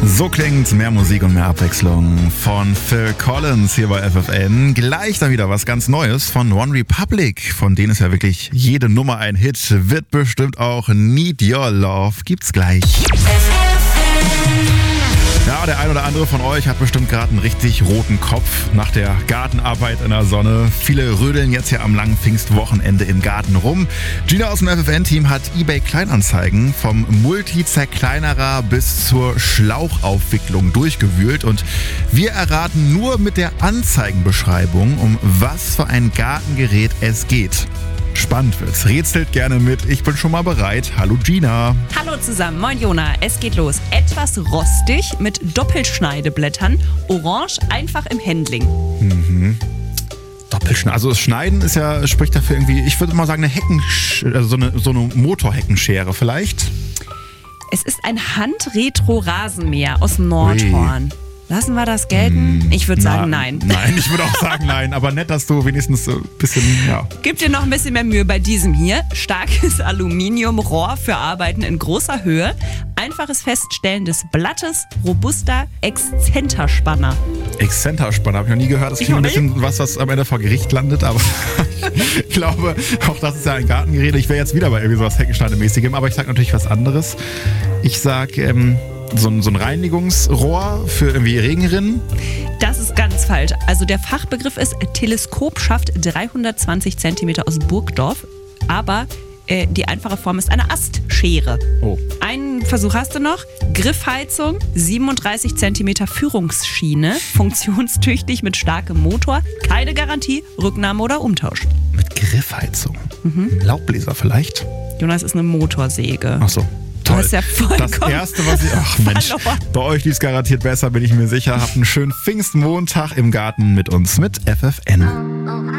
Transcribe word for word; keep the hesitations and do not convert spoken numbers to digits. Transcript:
So klingt mehr Musik und mehr Abwechslung von Phil Collins hier bei F F N. Gleich dann wieder was ganz Neues von One Republic. Von denen ist ja wirklich jede Nummer ein Hit. Wird bestimmt auch Need Your Love. Gibt's gleich. Ja, der ein oder andere von euch hat bestimmt gerade einen richtig roten Kopf nach der Gartenarbeit in der Sonne. Viele rödeln jetzt ja am langen Pfingstwochenende im Garten rum. Gina aus dem F F N-Team hat eBay Kleinanzeigen vom Multi-Zerkleinerer bis zur Schlauchaufwicklung durchgewühlt und wir erraten nur mit der Anzeigenbeschreibung, um was für ein Gartengerät es geht. Spannend wird's. Rätselt gerne mit. Ich bin schon mal bereit. Hallo Gina. Hallo zusammen. Moin Jona. Es geht los. Etwas rostig mit Doppelschneideblättern. Orange, einfach im Handling. Mhm. Doppelschneiden. Also das Schneiden ist ja, spricht dafür irgendwie, ich würde mal sagen, eine Hecken, also so eine, so eine Motorheckenschere vielleicht. Es ist ein Hand-Retro-Rasenmäher aus Nordhorn. Ui. Lassen wir das gelten? Ich würde sagen, Na, nein. Nein, ich würde auch sagen, nein. Aber nett, dass du wenigstens so ein bisschen, ja. Gib dir noch ein bisschen mehr Mühe bei diesem hier. Starkes Aluminiumrohr für Arbeiten in großer Höhe. Einfaches Feststellen des Blattes. Robuster Exzenterspanner. Exzenterspanner, habe ich noch nie gehört. Das klingt ein bisschen was, was am Ende vor Gericht landet. Aber ich glaube, auch das ist ja ein Gartengerät. Ich wäre jetzt wieder bei irgendwie sowas Heckenschneidemäßigem. Aber ich sage natürlich was anderes. Ich sage, ähm... So ein, so ein Reinigungsrohr für irgendwie Regenrinnen? Das ist ganz falsch. Also der Fachbegriff ist Teleskopschaft dreihundertzwanzig Zentimeter aus Burgdorf. Aber äh, die einfache Form ist eine Astschere. Oh. Einen Versuch hast du noch. Griffheizung, siebenunddreißig Zentimeter Führungsschiene. Funktionstüchtig mit starkem Motor. Keine Garantie, Rücknahme oder Umtausch. Mit Griffheizung? Mhm. Laubbläser vielleicht? Jonas, ist eine Motorsäge. Ach so. Toll. Das ist ja vollkommen das erste, was ich. Ach Mensch, verloren. Bei euch lief es garantiert besser, bin ich mir sicher. Habt einen schönen Pfingstmontag im Garten mit uns, mit F F N.